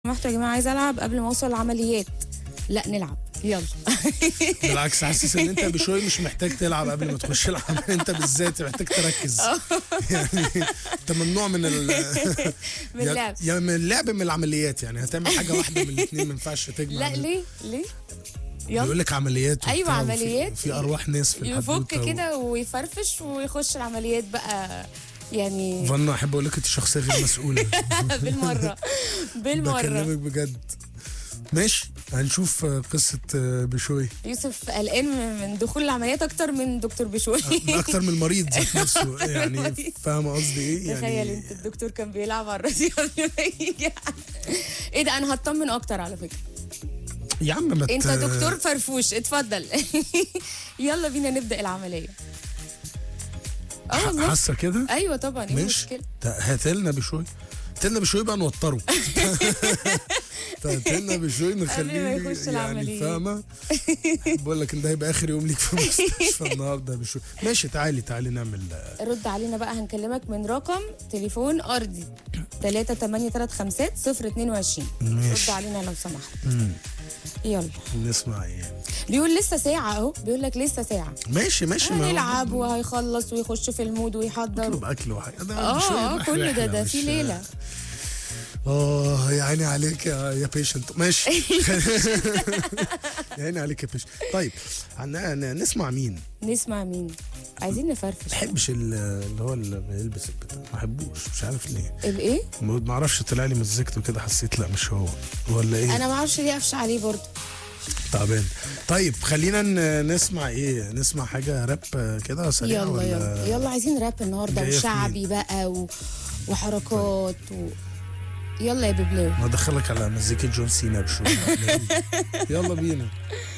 سمحتوا يا جماعه، عايزه العب قبل ما اوصل العمليات. لا نلعب يلا. بالعكس، حاسس ان انت بشوي مش محتاج تلعب قبل ما تخش العمل، انت بالذات محتاج تركز. يعني انت ممنوع من من اللعب. يا من اللعب من العمليات، يعني هتعمل حاجه واحده من الاثنين، ما ينفعش تجمع. لا ليه يلا. بيقول لك عمليات. ايوه عمليات. في ارواح ناس في الحدوته يفك كده ويفرفش ويخش العمليات بقى يعني. فانا احب اقول لك انت شخصيه غير مسؤوله. بالمره. بكلمك بجد. ماشي، هنشوف قصه بشوي. يوسف قلقان من دخول العمليات اكتر من دكتور بشوي. اكتر من المريض ذات نفسه، يعني فاهمه قصدي ايه يعني. تخيل انت الدكتور كان بيلعب على الراديو قبل ما يجي. ايه ده، انا هطمن اكتر على فكره. يا عم ما انت دكتور فرفوش، اتفضل. يلا بينا نبدا العمليه. حاسه كده. ايوه طبعا، ايه المشكله؟ هاتلنا بشوي، هاتلنا بشوي بقى نوتره. هاتلنا بشوي نخليه يعني فاهمه. بقول لك ان ده هيبقى اخر يوم ليك في المستشفى النهارده بشوي. ماشي، تعالي نعمل. رد علينا بقى، هنكلمك من رقم تليفون ارضي 3835022. رد علينا لو سمحت. يلا نسمع ايه. بيقول لسه ساعة اهو، بيقول لك لسه ساعة. ماشي هيلعب وهيخلص ويخش في المود ويحضر. يطلب اكل وحاجة. كل ده في ليلة. يا عيني عليك يا بيشنت. ماشي. يا عيني عليك يا بيشنت. طيب نسمع مين؟ عايزين نفرفش. ما بحبش اللي هو اللي بيلبس البتاع، ما بحبوش، مش عارف ليه. الايه؟ ما اعرفش، طلع لي مزجته كده، حسيت لا مش هو ولا ايه. انا ما اعرفش ليه قفش عليه برضه. تعبان. طيب خلينا نسمع ايه، نسمع حاجه راب كده سريع. يلا عايزين راب النهارده، وشعبي بقى وحركات يلا يا ببلاوي. ما ادخلك على مزيكا جون سينا بشوي. يلا بينا.